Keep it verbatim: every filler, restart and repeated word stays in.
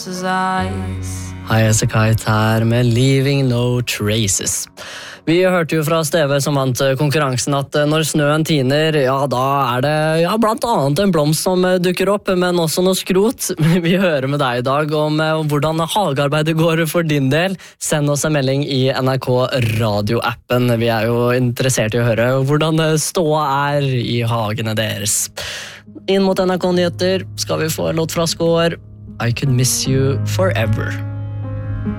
Hei, Esekite her med Leaving No Traces. Vi hørte jo fra Steve som vant konkurransen at når snøen tiner, ja, da er det ja, blant annet en blomst som dukker opp, men også noe skrot. Vi hører med deg i dag om hvordan hagearbeidet går for din del. Send oss en melding i N R K Radio-appen. Vi er jo interessert i å høre hvordan ståa er i hagene deres. Inn mot N R K Nyheter skal vi få en låt fra Skår. I Could Miss You Forever.